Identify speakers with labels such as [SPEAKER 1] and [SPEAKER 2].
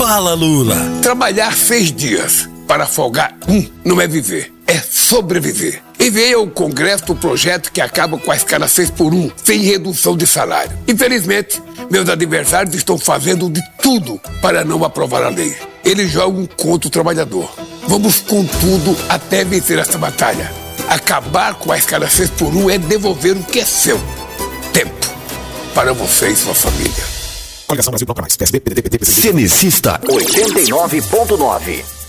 [SPEAKER 1] Fala, Lula.
[SPEAKER 2] Trabalhar 6 dias para folgar não é viver, é sobreviver. Enviei ao Congresso o projeto que acaba com a escala 6x1, sem redução de salário. Infelizmente, meus adversários estão fazendo de tudo para não aprovar a lei. Eles jogam contra o trabalhador. Vamos com tudo até vencer essa batalha. Acabar com a escala 6x1 é devolver o que é seu. Tempo. Para você e sua família.
[SPEAKER 3] Coligação Brasil Bloco Mais. PSB, PDT, PT, PCB.
[SPEAKER 4] Cenecista 89.9.